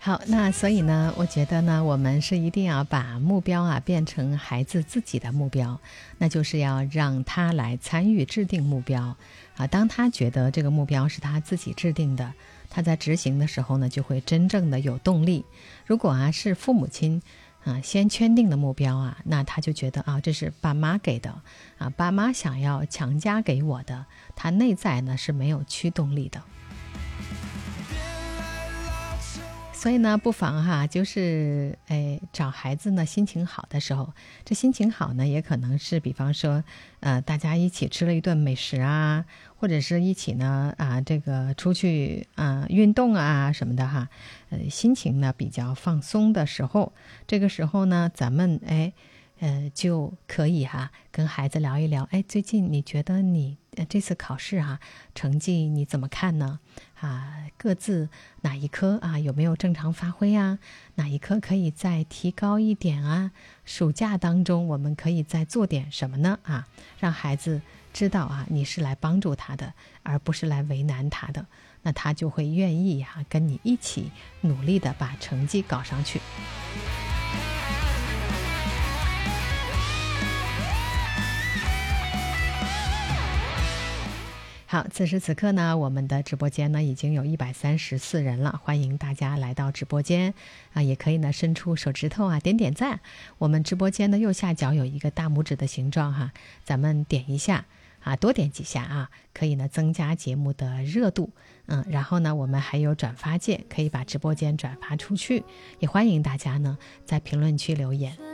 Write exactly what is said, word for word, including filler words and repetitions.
好，那所以呢，我觉得呢，我们是一定要把目标啊变成孩子自己的目标，那就是要让他来参与制定目标啊。当他觉得这个目标是他自己制定的，他在执行的时候呢，就会真正的有动力。如果啊是父母亲啊先圈定的目标啊，那他就觉得啊这是爸妈给的啊，爸妈想要强加给我的，他内在呢是没有驱动力的。所以呢，不妨哈，就是哎，找孩子呢心情好的时候，这心情好呢，也可能是比方说，呃，大家一起吃了一顿美食啊，或者是一起呢啊，这个出去啊运动啊什么的哈，呃，心情呢比较放松的时候，这个时候呢，咱们哎。呃，就可以哈、啊、跟孩子聊一聊，哎，最近你觉得你、呃、这次考试哈、啊、成绩你怎么看呢？啊，各自哪一科啊有没有正常发挥啊？哪一科可以再提高一点啊？暑假当中我们可以再做点什么呢？啊，让孩子知道啊，你是来帮助他的，而不是来为难他的，那他就会愿意哈、啊、跟你一起努力的把成绩搞上去。好，此时此刻呢，我们的直播间呢已经有一百三十四人了，欢迎大家来到直播间啊，也可以呢伸出手指头啊，点点赞。我们直播间的右下角有一个大拇指的形状哈，咱们点一下啊，多点几下啊，可以呢增加节目的热度。嗯，然后呢，我们还有转发键，可以把直播间转发出去，也欢迎大家呢在评论区留言。